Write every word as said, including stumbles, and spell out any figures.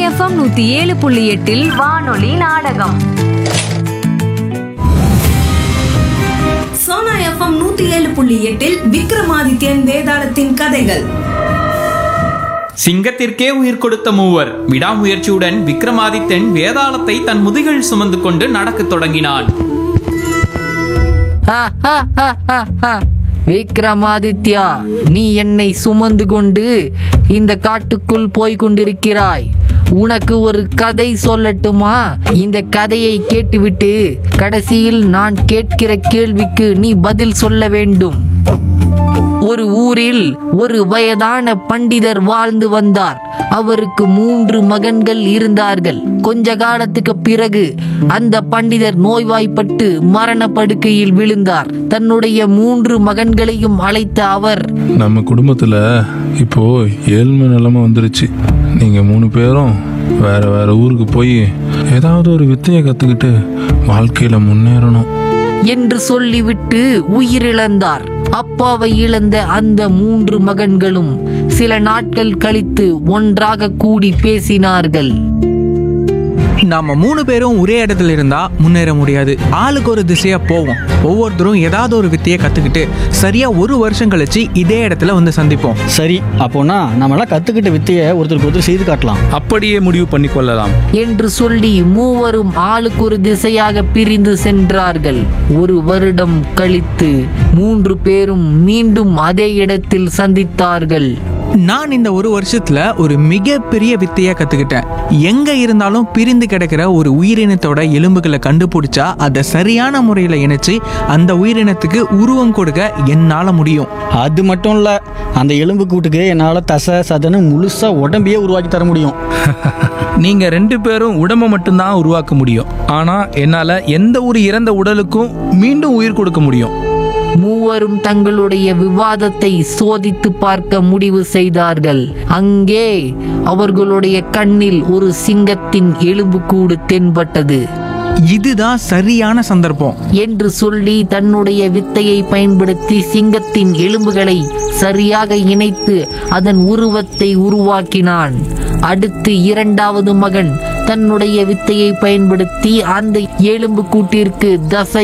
FM நூத்தி ஏழு புள்ளி எட்டில் வானொலி நாடகம். சோனா எஃப்எம் நூத்தி ஏழு புள்ளி எட்டில் விக்ரமாதித்யன் வேதாளத்தின் கதைகள். சிங்கத்திற்கே உயிர் கொடுத்த மூவர். விடாமுயற்சியுடன் விக்ரமாதித்தன் வேதாளத்தை தன் முதுகில் சுமந்து கொண்டு நடக்கத் தொடங்கினான். விக்ரமாதித்யா, நீ என்னை சுமந்து கொண்டு இந்த காட்டுக்குள் போய் கொண்டிருக்கிறாய். உனக்கு ஒரு கதை சொல்லட்டுமா? இந்த கதையை கேட்டுவிட்டு கடைசியில் நான் கேட்கிற கேள்விக்கு நீ பதில் சொல்ல வேண்டும். ஒரு ஊரில் ஒரு வயதான பண்டிதர் வாழ்ந்து வந்தார். அவருக்கு மூன்று மகன்கள் இருந்தார்கள். கொஞ்ச காலத்துக்கு பிறகு அந்த பண்டிதர் நோய்வாய்ப்பட்டு மரண படுக்கையில் விழுந்தார். தன்னுடைய மூன்று மகன்களையும் அழைத்த அவர், நம்ம குடும்பத்துல இப்போ ஏழ்மை நிலைமை வந்துருச்சு. நீங்க மூணு பேரும் வேற வேற ஊருக்கு போய் ஏதாவது ஒரு வித்தையை கத்துக்கிட்டு வாழ்க்கையில முன்னேறணும் என்று சொல்லிவிட்டு உயிரிழந்தார். அப்பாவை இழந்த அந்த மூன்று மகன்களும் சில நாட்கள் கழித்து ஒன்றாக கூடி பேசினார்கள். நாம மூணு பேரும் ஒரே இடத்துல இருந்தா முன்னேற முடியாது. ஆளுக்கு ஒரு திசையா போவோம். ஒவ்வொருத்தரும் ஏதாவது ஒரு வித்தையை கத்துக்கிட்டு சரியா ஒரு வருஷம் கழிச்சு இதே இடத்துல வந்து சந்திப்போம். சரி, அப்போனா நம்மளாம் கத்துக்கிட்ட வித்தையை ஒருத்தருக்கு ஒருத்தர் செய்து காட்டலாம். அப்படியே முடிவு பண்ணி கொள்ளலாம் என்று சொல்லி மூவரும் ஆளுக்கு ஒரு திசையாக பிரிந்து சென்றார்கள். ஒரு வருடம் கழித்து மூன்று பேரும் மீண்டும் அதே இடத்தில் சந்தித்தார்கள். நான் இந்த ஒரு வருஷத்துல ஒரு மிகப்பெரிய வித்தையை கத்துக்கிட்டேன். எங்க இருந்தாலும் பிரிந்து கிடக்கிற ஒரு உயிரினத்தோட எலும்புகளை கண்டுபிடிச்சா அதை சரியான முறையில இணைச்சு அந்த உயிரினத்துக்கு உருவம் கொடுக்க என்னால முடியும். அது மட்டும் இல்ல, அந்த எலும்பு கூட்டுக்கு என்னால தசை சதன்னு முழுசா உடம்பையே உருவாக்கி தர முடியும். நீங்க ரெண்டு பேரும் உடம்ப மட்டும்தான் உருவாக்க முடியும். ஆனா என்னால எந்த ஒரு இறந்த உடலுக்கும் மீண்டும் உயிர் கொடுக்க முடியும். மூவரும் தங்களுடைய விவாதத்தை சோதித்து பார்க்க முடிவு செய்தார்கள். அங்கே அவர்களுடைய கண்ணில் ஒரு சிங்கத்தின் எலும்புக்கூடு தென்பட்டது. இதுதான் சரியான சந்தர்ப்பம் என்று சொல்லி தன்னுடைய வித்தையை பயன்படுத்தி சிங்கத்தின் எலும்புகளை சரியாக இணைத்து அதன் உருவத்தை உருவாக்கினான். அடுத்து இரண்டாவது மகன் தன்னுடைய வித்தையை பயன்படுத்தி அந்த எலும்பு கூட்டிற்கு தசை